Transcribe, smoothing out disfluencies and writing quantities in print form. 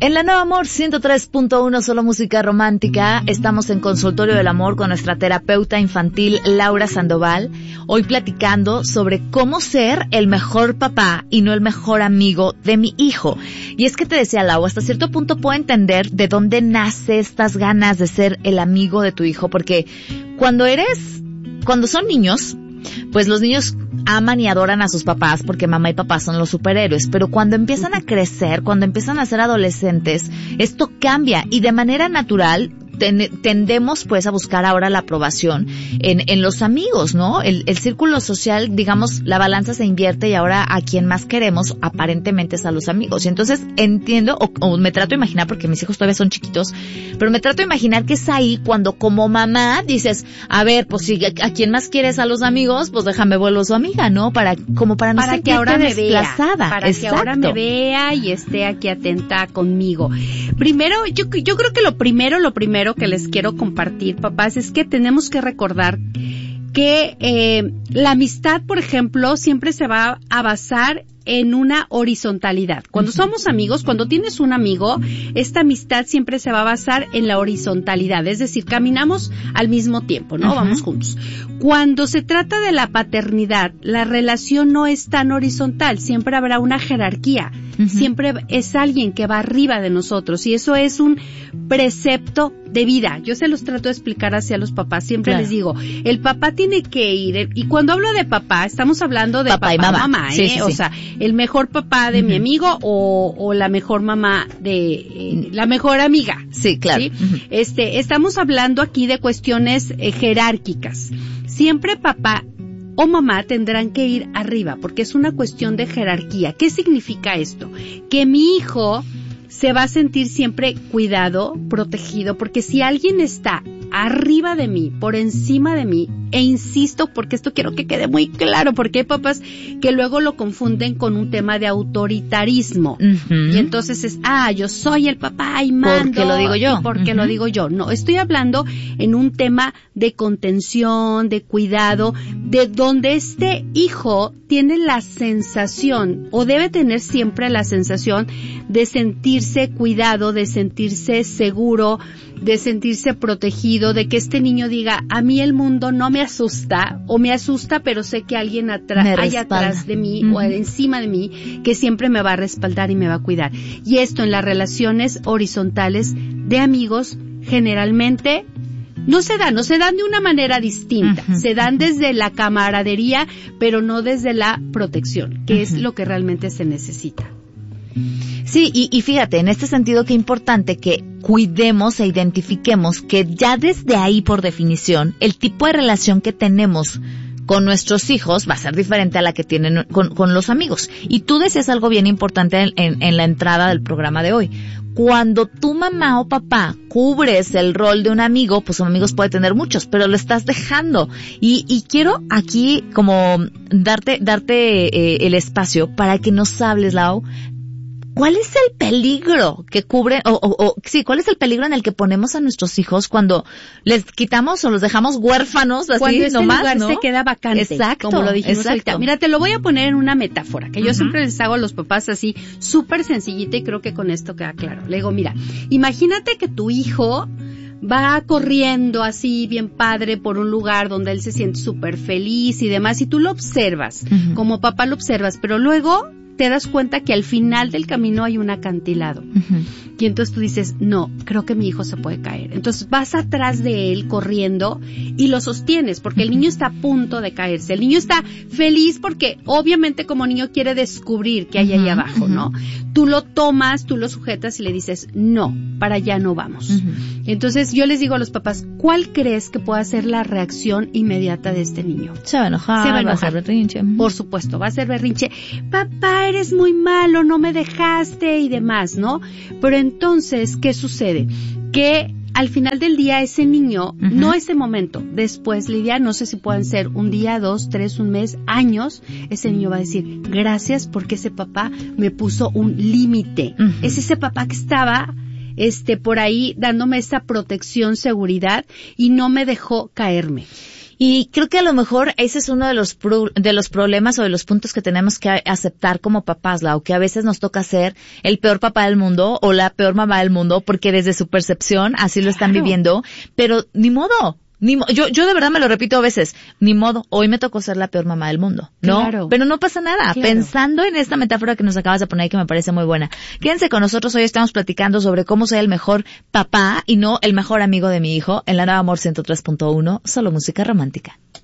En la Nueva Amor 103.1, solo música romántica. Estamos en Consultorio del Amor con nuestra terapeuta infantil Laura Sandoval. Hoy platicando sobre cómo ser el mejor papá y no el mejor amigo de mi hijo. Y es que te decía, Lau, hasta cierto punto puedo entender de dónde nace estas ganas de ser el amigo de tu hijo. Porque cuando son niños, pues los niños aman y adoran a sus papás porque mamá y papá son los superhéroes, pero cuando empiezan a crecer, cuando empiezan a ser adolescentes, esto cambia y de manera natural tendemos pues a buscar ahora la aprobación en los amigos, ¿no? El círculo social, digamos, la balanza se invierte y ahora a quien más queremos aparentemente es a los amigos. Y entonces entiendo, o me trato de imaginar, porque mis hijos todavía son chiquitos, pero me trato de imaginar que es ahí cuando como mamá dices, a ver, pues si a quien más quieres a los amigos, pues déjame vuelvo su amiga, ¿no? Para no sentirte que ahora me desplazada. Para Exacto. que ahora me vea y esté aquí atenta conmigo. Primero, yo creo que lo primero que les quiero compartir, papás, es que tenemos que recordar que la amistad, por ejemplo, siempre se va a basar en una horizontalidad. Cuando somos amigos, cuando tienes un amigo, esta amistad siempre se va a basar en la horizontalidad, es decir, caminamos al mismo tiempo, ¿no? Vamos juntos. Cuando se trata de la paternidad, la relación no es tan horizontal, siempre habrá una jerarquía, siempre es alguien que va arriba de nosotros y eso es un precepto de vida. Yo se los trato de explicar hacia los papás, siempre les digo, el papá tiene que ir, y cuando hablo de papá, estamos hablando de papá y mamá, ¿eh? Sí. O sea, el mejor papá de mi amigo o la mejor mamá de la mejor amiga. Sí, claro. ¿Sí? Estamos hablando aquí de cuestiones jerárquicas. Siempre papá o mamá tendrán que ir arriba porque es una cuestión de jerarquía. ¿Qué significa esto? Que mi hijo se va a sentir siempre cuidado, protegido, porque si alguien está arriba de mí, por encima de mí, e insisto, porque esto quiero que quede muy claro, porque hay papás que luego lo confunden con un tema de autoritarismo. Y entonces es, yo soy el papá y mando. Porque lo digo yo. Porque lo digo yo. No, estoy hablando en un tema de contención, de cuidado, de donde este hijo tiene la sensación, o debe tener siempre la sensación de sentirse cuidado, de sentirse seguro, de sentirse protegido, de que este niño diga, a mí el mundo no me asusta, o me asusta, pero sé que alguien hay atrás de mí, o encima de mí, que siempre me va a respaldar y me va a cuidar. Y esto en las relaciones horizontales de amigos, generalmente, no se dan de una manera distinta, se dan desde la camaradería, pero no desde la protección, que es lo que realmente se necesita. Sí, y fíjate, en este sentido qué importante que cuidemos e identifiquemos que ya desde ahí, por definición, el tipo de relación que tenemos con nuestros hijos va a ser diferente a la que tienen con los amigos. Y tú decías algo bien importante en la entrada del programa de hoy. Cuando tu mamá o papá cubres el rol de un amigo, pues amigos puede tener muchos, pero lo estás dejando. Y quiero aquí como darte el espacio para que nos hables, Lau. ¿Cuál es el peligro que cubre, cuál es el peligro en el que ponemos a nuestros hijos cuando les quitamos o los dejamos huérfanos así cuando ese nomás, lugar, ¿no? Se queda vacante, exacto, como lo dijimos ahorita. Mira, te lo voy a poner en una metáfora, que yo siempre les hago a los papás así, súper sencillita, y creo que con esto queda claro. Le digo, mira, imagínate que tu hijo va corriendo así bien padre por un lugar donde él se siente súper feliz y demás, y tú lo observas, como papá lo observas, pero luego te das cuenta que al final del camino hay un acantilado. Y entonces tú dices, no, creo que mi hijo se puede caer. Entonces vas atrás de él corriendo y lo sostienes porque el niño está a punto de caerse. El niño está feliz porque obviamente como niño quiere descubrir qué hay ahí abajo, ¿no? Tú lo tomas, tú lo sujetas y le dices, no, para allá no vamos. Entonces yo les digo a los papás, ¿cuál crees que pueda ser la reacción inmediata de este niño? Se va a enojar, va a ser berrinche. Por supuesto, va a ser berrinche. Papá, eres muy malo, no me dejaste y demás, ¿no? Pero entonces, ¿qué sucede? Que al final del día ese niño, no ese momento, después, Lidia, no sé si puedan ser un día, 2, 3, un mes, años, ese niño va a decir, gracias porque ese papá me puso un límite. Es ese papá que estaba por ahí dándome esa protección, seguridad y no me dejó caerme. Y creo que a lo mejor ese es uno de los problemas o de los puntos que tenemos que aceptar como papás, Lau, que a veces nos toca ser el peor papá del mundo o la peor mamá del mundo, porque desde su percepción así lo están viviendo, pero ni modo. Yo de verdad me lo repito a veces, ni modo, hoy me tocó ser la peor mamá del mundo, ¿no? Claro. Pero no pasa nada, Claro. Pensando en esta metáfora que nos acabas de poner que me parece muy buena. Quédense con nosotros, hoy estamos platicando sobre cómo ser el mejor papá y no el mejor amigo de mi hijo en la Nueva Amor 103.1, solo música romántica.